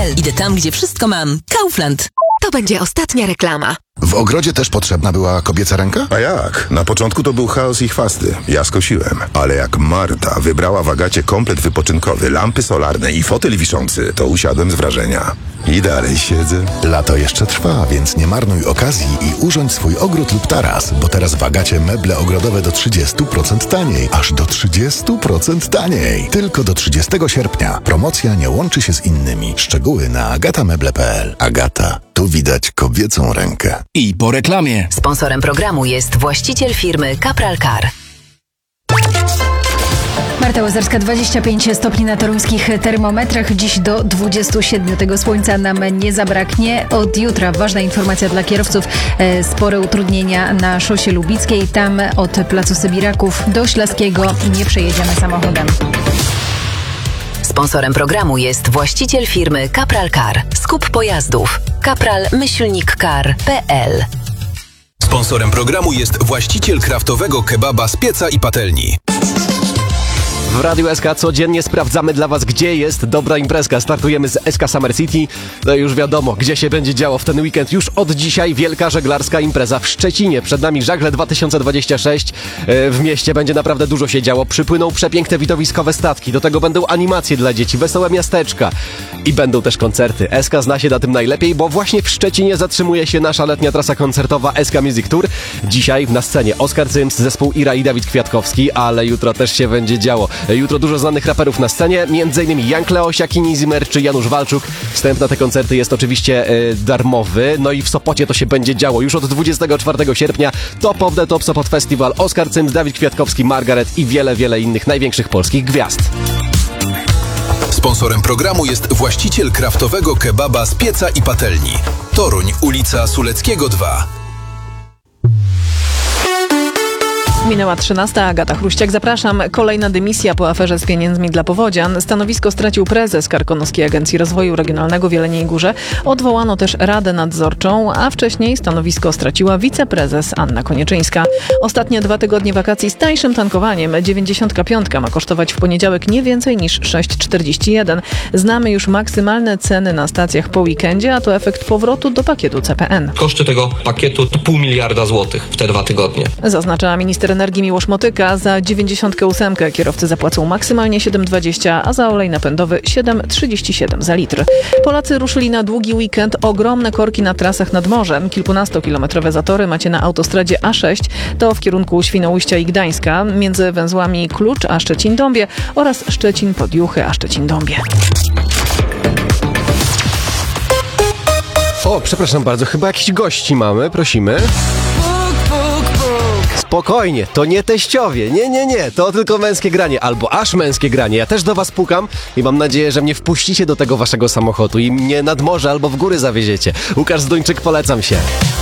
Kaufland.pl. Idę tam, gdzie wszystko mam. Kaufland. To będzie ostatnia reklama. W ogrodzie też potrzebna była kobieca ręka? A jak? Na początku to był chaos i chwasty. Ja skosiłem. Ale jak Marta wybrała w Agacie komplet wypoczynkowy, lampy solarne i fotel wiszący, to usiadłem z wrażenia. I dalej siedzę. Lato jeszcze trwa, więc nie marnuj okazji i urządź swój ogród lub taras, bo teraz w Agacie meble ogrodowe do 30% taniej. Aż do 30% taniej. Tylko do 30 sierpnia. Promocja nie łączy się z innymi. Szczegóły na agatameble.pl. Agata. Tu widać kobiecą rękę. I po reklamie. Sponsorem programu jest właściciel firmy Kapral Car. Marta Łazarska, 25 stopni na toruńskich termometrach. Dziś do 27. Tego słońca nam nie zabraknie. Od jutra ważna informacja dla kierowców. Spore utrudnienia na szosie lubickiej. Tam od placu Sybiraków do Ślaskiego nie przejedziemy samochodem. Sponsorem programu jest właściciel firmy Kapral Car. Skup pojazdów. kapral-car.pl. Sponsorem programu jest właściciel kraftowego kebaba z pieca i patelni. W Radiu SK codziennie sprawdzamy dla Was, gdzie jest dobra imprezka. Startujemy z SK Summer City. No i już wiadomo, gdzie się będzie działo w ten weekend. Już od dzisiaj wielka żeglarska impreza w Szczecinie. Przed nami Żagle 2026. W mieście będzie naprawdę dużo się działo. Przypłyną przepiękne widowiskowe statki. Do tego będą animacje dla dzieci, wesołe miasteczka. I będą też koncerty. SK zna się na tym najlepiej, bo właśnie w Szczecinie zatrzymuje się nasza letnia trasa koncertowa SK Music Tour. Dzisiaj na scenie Oskar Cyms, zespół Ira i Dawid Kwiatkowski, ale jutro też się będzie działo. Jutro dużo znanych raperów na scenie, m.in. Jan Kleosia, Kini Zimmer czy Janusz Walczuk. Wstęp na te koncerty jest oczywiście darmowy. No i w Sopocie to się będzie działo już od 24 sierpnia. Top of the Top Sopot Festival, Oskar Cyms, Dawid Kwiatkowski, Margaret i wiele, wiele innych największych polskich gwiazd. Sponsorem programu jest właściciel kraftowego kebaba z pieca i patelni. Toruń, ulica Suleckiego 2. Minęła 13. Agata Chruściak. Zapraszam. Kolejna dymisja po aferze z pieniędzmi dla powodzian. Stanowisko stracił prezes Karkonoskiej Agencji Rozwoju Regionalnego w Jeleniej Górze. Odwołano też Radę Nadzorczą, a wcześniej stanowisko straciła wiceprezes Anna Konieczyńska. Ostatnie 2 tygodnie wakacji z tańszym tankowaniem. 95 ma kosztować w poniedziałek nie więcej niż 6,41. Znamy już maksymalne ceny na stacjach po weekendzie, a to efekt powrotu do pakietu CPN. Koszty tego pakietu to 0,5 miliarda złotych w te 2 tygodnie. Zaznacza minister energii Miłosz Motyka. Za 98 kierowcy zapłacą maksymalnie 7,20, a za olej napędowy 7,37 za litr. Polacy ruszyli na długi weekend. Ogromne korki na trasach nad morzem. Kilkunastokilometrowe zatory macie na autostradzie A6. To w kierunku Świnoujścia i Gdańska. Między węzłami Klucz a Szczecin-Dąbie oraz Szczecin-Podjuchy a Szczecin-Dąbie. O, przepraszam bardzo, chyba jakiś gości mamy, prosimy. Spokojnie, to nie teściowie, nie, to tylko męskie granie, albo aż męskie granie. Ja też do was pukam i mam nadzieję, że mnie wpuścicie do tego waszego samochodu i mnie nad morze albo w góry zawieziecie. Łukasz Zduńczyk, polecam się.